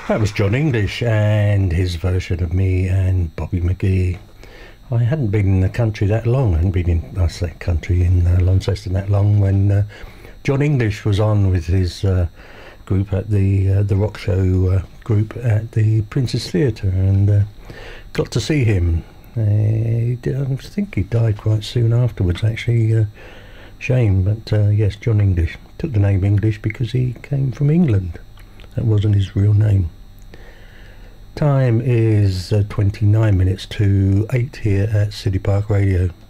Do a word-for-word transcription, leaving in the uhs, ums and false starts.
That was John English and his version of Me and Bobby McGee. I hadn't been in the country that long. I hadn't been in, I say country, in uh, Launceston that long when uh, John English was on with his uh, group at the uh, the rock show uh, group at the Princess Theatre, and uh, got to see him. Uh, he did, I think he died quite soon afterwards, actually. Uh, shame, but uh, yes, John English. Took the name English because he came from England. That wasn't his real name. Time is uh, twenty-nine minutes to eight here at City Park Radio.